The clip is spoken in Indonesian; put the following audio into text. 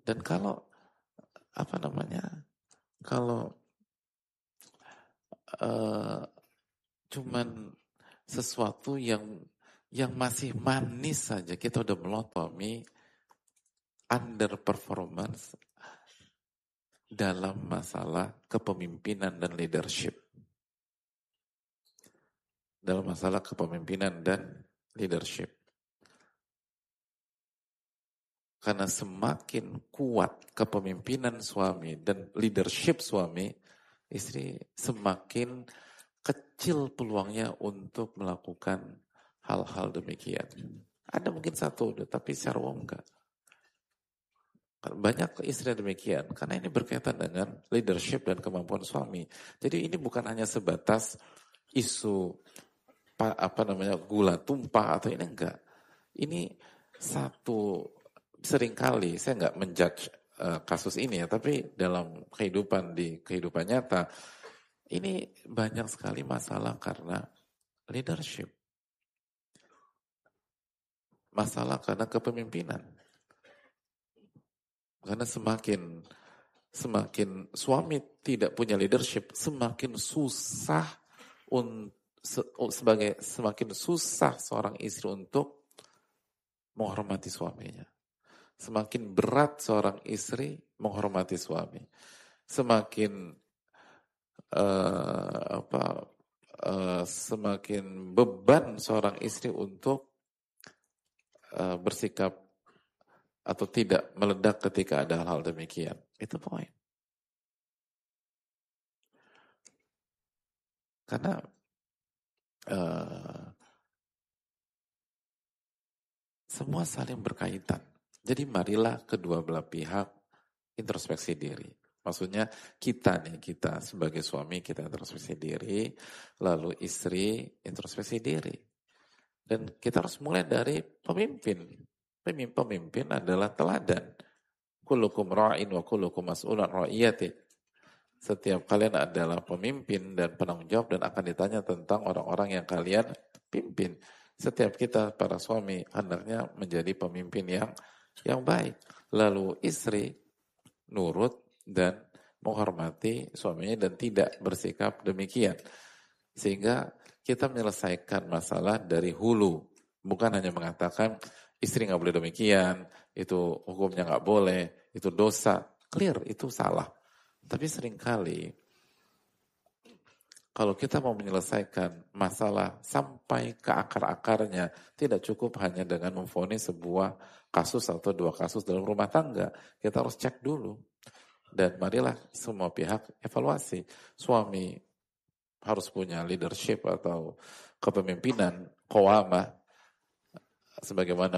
Dan kalau kalau cuman sesuatu yang masih manis saja kita udah melotomi underperformance dalam masalah kepemimpinan dan leadership. Dalam masalah kepemimpinan dan leadership. Karena semakin kuat kepemimpinan suami dan leadership suami, istri semakin kecil peluangnya untuk melakukan hal-hal demikian. Ada mungkin satu, tapi secara umum enggak. Banyak istri demikian, karena ini berkaitan dengan leadership dan kemampuan suami. Jadi ini bukan hanya sebatas isu gula tumpah atau ini enggak. Ini satu, seringkali saya enggak menjudge kasus ini ya, tapi dalam kehidupan nyata ini banyak sekali masalah karena leadership. Masalah karena kepemimpinan. Karena semakin suami tidak punya leadership, semakin susah semakin susah seorang istri untuk menghormati suaminya. Semakin berat seorang istri menghormati suami. Semakin semakin beban seorang istri untuk bersikap atau tidak meledak ketika ada hal-hal demikian. Itu poin. Karena semua saling berkaitan. Jadi marilah kedua belah pihak introspeksi diri. Maksudnya kita sebagai suami kita introspeksi diri, lalu istri introspeksi diri. Dan kita harus mulai dari pemimpin. Pemimpin adalah teladan. Kullukum ra'in wa kullukum mas'ulan ra'iyati. Setiap kalian adalah pemimpin dan penanggung jawab dan akan ditanya tentang orang-orang yang kalian pimpin. Setiap kita para suami hendaknya menjadi pemimpin yang baik. Lalu istri nurut dan menghormati suaminya dan tidak bersikap demikian. Sehingga kita menyelesaikan masalah dari hulu. Bukan hanya mengatakan istri nggak boleh demikian, itu hukumnya nggak boleh, itu dosa. Clear, itu salah. Tapi seringkali kalau kita mau menyelesaikan masalah sampai ke akar-akarnya, tidak cukup hanya dengan memvonis sebuah kasus atau dua kasus dalam rumah tangga. Kita harus cek dulu. Dan marilah semua pihak evaluasi. Suami harus punya leadership atau kepemimpinan, qawamah, sebagaimana